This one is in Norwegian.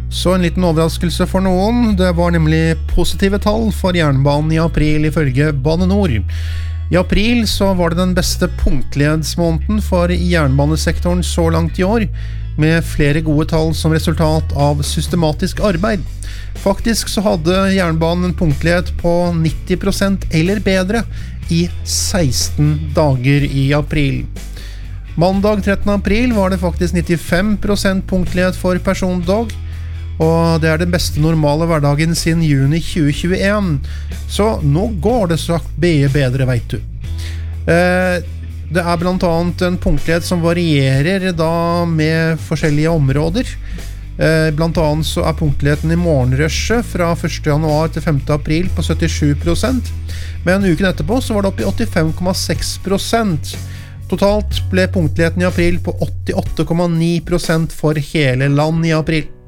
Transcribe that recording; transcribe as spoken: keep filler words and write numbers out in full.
Så en liten overraskelse for noen, det var nemlig positive tall for jernbanen i april ifølge Bane Nor. I april så var det den beste punktlighetsmåneden for jernbanesektoren så langt i år, med flere gode tall som resultat av systematisk arbeid. Faktisk så hadde jernbanen en punktlighet på nitti prosent eller bedre i seksten dager i april. Mandag trettende april var det faktisk nittifem prosent punktlighet for persontog, og det er den beste normale hverdagen siden juni tjue tjueen. Så nå går det så bedre, vet du. Eh, det er blant annet en punktlighet som varierer da med forskjellige områder. Eh, blant annet så er punktligheten i morgenrushet fra første januar til femte april på syttisju prosent, men uken etterpå så var det oppe i åttifem komma seks prosent. Totalt ble punktligheten i april på åttiåtte komma ni prosent for hele land i april.